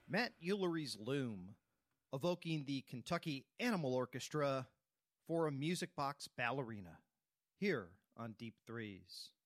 Matt Ullery's Loom, evoking the Kentucky Animal Orchestra for a Music Box Ballerina, here on Deep Threes.